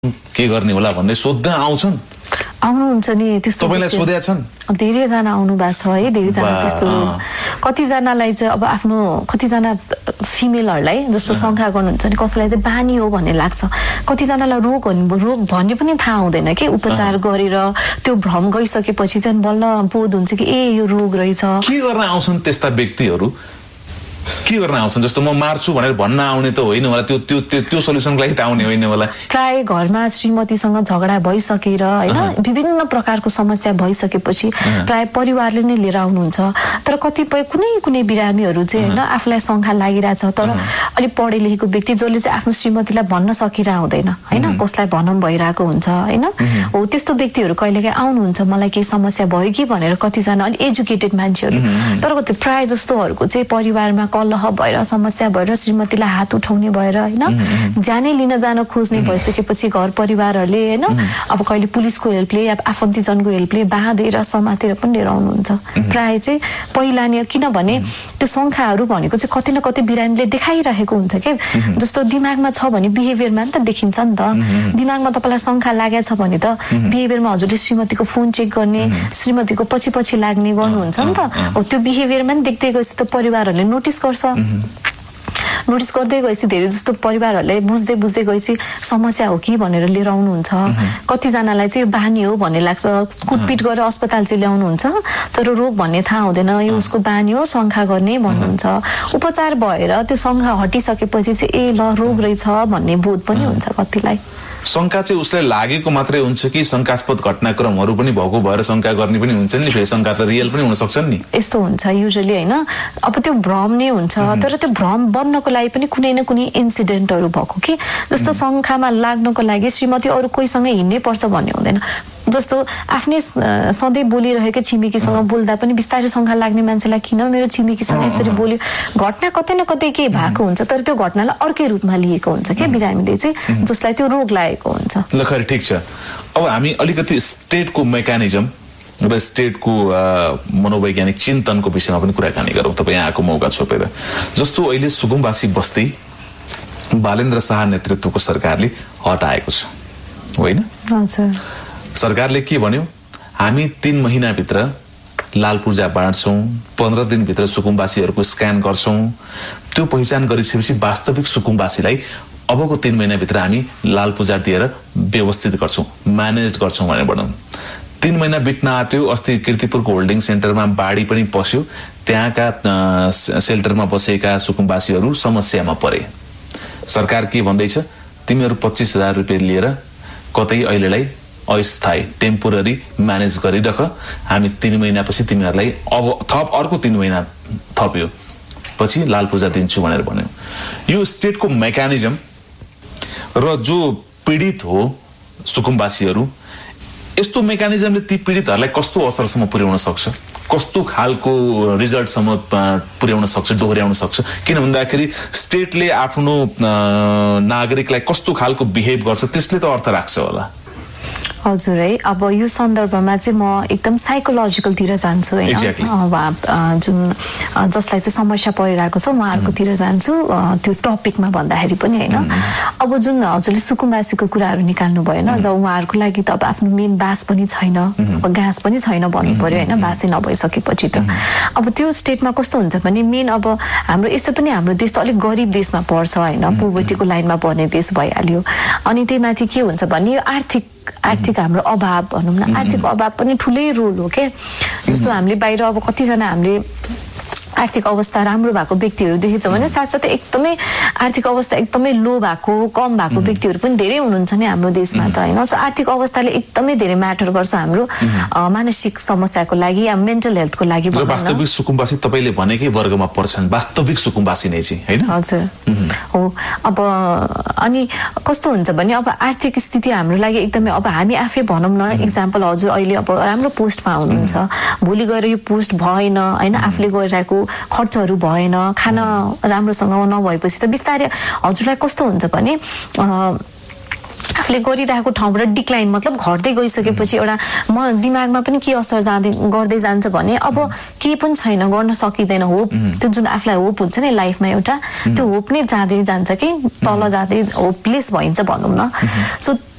के गर्ने होला भन्ने सोध्न आउँछन् आउनुहुन्छ नि त्यस्तो तपाईलाई सोधेका छन् धेरै जना आउनु भएको छ है धेरै जना त्यस्तो कति जनालाई चाहिँ अब आफ्नो कति जना फिमेलहरुलाई जस्तो शंका गर्नुहुन्छ नि कसैलाई चाहिँ बानी हो भन्ने लाग्छ कति जनालाई रोग भन्ने पनि थाहा हुँदैन के उपचार गरेर त्यो भ्रम गइसकेपछि चाहिँ बल्ल बोध हुन्छ कि ए यो रोग रहेछ के गर्न आउँछन् त्यस्ता व्यक्तिहरु के गर्न आउँछन् जस्तो म मार्छु भनेर भन्न आउने त होइन होला त्यो सल्युसनको लागि त आउने होइन होला प्राय घरमा श्रीमतीसँग झगडा भइसकेर हैन विभिन्न प्रकारको समस्या भइसकेपछि प्राय परिवारले नै लिएर आउनुहुन्छ तर कतिपय कुनै बिरामीहरु चाहिँ हैन आफुलाई शंका लागिराछ तर अलि पढे लेखेको व्यक्ति जसले चाहिँ आफ्नो श्रीमतीलाई भन्न सकिरा हुँदैन हैन कसलाई भनम भइराको हुन्छ हैन हो त्यस्तो व्यक्तिहरु कहिलेकाहीँ आउनुहुन्छ मलाई केही समस्या भयो कि भनेर कति जना अलि एजुकेटेड मान्छेहरु तर कति प्राय जस्तोहरुको चाहिँ परिवारमा कलह भएर समस्या भएर श्रीमतीलाई हात उठाउने भएर हैन जानै लिन जान खोज्ने भइसकेपछि घर परिवारहरुले हैन अब कहिले पुलिसको हेल्पले या आफन्तीजनको हेल्पले बाँधेर समातेर पनि लिएर आउनुहुन्छ प्राय चाहिँ पहिला नि किनभने त्यो शंकाहरु भनेको चाहिँ कतै न कतै बिरामीले देखाइरहेको हुन्छ के जस्तो दिमागमा छ भने बिहेभियरमा नि त देखिन्छ नि त दिमागमा तपाईलाई शंका लागेको छ भने त बिहेभियरमा हजुरले श्रीमतीको फोन चेक गर्ने श्रीमतीको पछि लाग्ने गर्नुहुन्छ नि त हो त्यो बिहेभियरमा नि देख्दै गएपछि त परिवारहरुले नोटिस गर्छ नोटिस गर्दै गएपछि धेरै जस्तो परिवारहरुले बुझ्दै गएपछि समस्या हो कि भनेर लिएर आउनुहुन्छ कति जनालाई चाहिँ बानी हो भन्ने लाग्छ कुटपिट गरेर अस्पताल चाहिँ ल्याउनुहुन्छ तर रोग भन्ने थाहा हुँदैन यो उसको बानी हो शंका गर्ने भन्नुहुन्छ उपचार भएर त्यो शंका हटिसकेपछि चाहिँ ए ल रोग रहेछ भन्ने बोध पनि हुन्छ कतिलाई शंका चाहिँ उसलाई लागेको मात्रै हुन्छ कि शंकास्पद घटनाक्रमहरु पनि भएको भएर शंका गर्ने पनि हुन्छ नि फेरि शंका त रियल पनि हुन सक्छन् नि यस्तो हुन्छ युजुअली हैन अब त्यो भ्रम नै हुन्छ तर त्यो भ्रम बन्नको लागि पनि कुनै न कुनै इन्सिडेन्टहरु भएको कि जस्तो शंकामा लाग्नको लागि श्रीमती अरु कोहीसँग हिँड्नै पर्छ भन्ने हुँदैन जस्तो आफ्नै सधैँ बोलिरहेको छिमेकीसँग बोल्दा पनि बिस्तारै शंका लाग्ने मान्छेलाई किन मेरो छिमेकीसँग यसरी बोल्यो घटना कतै न कतै के भएको हुन्छ तर त्यो घटनालाई अर्कै रूपमा लिएको हुन्छ के बिरामीले चाहिँ जसलाई त्यो रोग लागेको हुन्छ ल खै ठीक छ अब हामी अलिकति स्टेटको मेकानिजम र स्टेटको मनोवैज्ञानिक चिन्तनको विषयमा पनि कुराकानी गरौँ तपाई यहाँको मौका छोपेर जस्तो अहिले सुकुम्बासी बस्ती बालेन्द्र शाह नेतृत्वको सरकारले हटाएको छ होइन हजुर सरकारले के भन्यो हामी 3 महिना भित्र लाल पूर्जा बाँड्छौं 15 दिन भित्र सुकुम्बासीहरुको स्क्यान गर्छौं त्यो पहिचान गरिसकेपछि वास्तविक सुकुम्बासीलाई अबको 3 महिना भित्र हामी लाल पूजा दिएर व्यवस्थित गर्छौं म्यानेज गर्छौं भनेर भनौं 3 महिना बित्न आट्यो अस्ति कीर्तिपुरको होल्डिङ सेन्टरमा बाढी पनि पस्यो त्यहाँका सेल्टरमा बसेका सुकुम्बासीहरु समस्यामा परे सरकार के भन्दैछ तिमीहरु 25,000 रुपैयाँ लिएर कतै अहिलेलाई अस्थायी टेम्पोररी म्यानेज गरिराख हामी 3 महिनापछि तिमीहरुलाई अब थप अर्को 3 महिना थप्यो पछि लाल पूजा दिन्छु भनेर भन्यो यो स्टेटको मेकानिजम र जो पीडित हो सुकुम्बासीहरु यस्तो मेकानिजमले ती पीडितहरुलाई कस्तो असरसम्म पुर्याउन सक्छ कस्तो खालको रिजल्टसम्म पुर्याउन सक्छ दोहोर्याउन सक्छ किन भन्दाखेरि स्टेटले आफ्नो नागरिकलाई कस्तो खालको बिहेभ गर्छ त्यसले त अर्थ राख्छ होला हजुर है अब यो सन्दर्भमा चाहिँ म एकदम साइकोलोजिकल तिर जान्छु हैन जुन जसलाई चाहिँ समस्या परिरहेको छ उहाँहरुको तिर जान्छु त्यो टपिकमा भन्दाखेरि पनि हैन अब जुन हजुरले सुकुम्बासीको कुराहरु निकाल्नु भएन जब उहाँहरुको लागि त अब आफ्नो मेन बास पनि छैन अब गाँस पनि छैन भन्नु पर्यो हैन बासै नभइसकेपछि त अब त्यो स्टेटमा कस्तो हुन्छ भने मेन अब हाम्रो यसो पनि हाम्रो देश त अलिक गरिब देशमा पर्छ हैन पोभर्टीको लाइनमा पर्ने देश भइहाल्यो अनि त्यहीमाथि के हुन्छ भने यो आर्थिक हाम्रो अभाव भनौं न आर्थिक अभाव पनि ठूलै रोल हो के जस्तो हामीले बाहिर अब कति जना हामीले आर्थिक अवस्था राम्रो भएको व्यक्तिहरु देखेछ भने साथसाथै एकदमै आर्थिक अवस्था एकदमै लो भएको कम भएको व्यक्तिहरु पनि धेरै हुनुहुन्छ नि हाम्रो देशमा त हैन सो आर्थिक अवस्थाले एकदमै धेरै म्याटर गर्छ हाम्रो मानसिक समस्याको लागि या मेन्टल हेल्थको लागि भन्न वास्तविक सुकुम्बासी तपाईले भनेकै वर्गमा पर्छन् वास्तविक सुकुम्बासी नै चाहिँ हैन हजुर हो अब अनि कस्तो हुन्छ भने अब आर्थिक स्थिति हाम्रो लागि एकदमै अब हामी आफै भनौं न एक्जाम्पल हजुर अहिले अब राम्रो पोस्टमा हुनुहुन्छ भोलि गएर यो पोस्ट भएन हैन आफूले गरिरहेको खर्चहरु भएन खाना राम्रोसँग नभएपछि त बिस्तारै हजुरलाई कस्तो हुन्छ भने आफूले गरिरहेको ठाउँबाट डिक्लाइन मतलब घट्दै गइसकेपछि एउटा दिमागमा पनि के असर गर्दै जान्छ भने अब के पनि छैन गर्न सकिदैन होप त्यो जुन आफुलाई होप हुन्छ नि लाइफमा एउटा त्यो होप नै जाँदै जान्छ कि तल जाँदै होपलेस भइन्छ भनौं न सो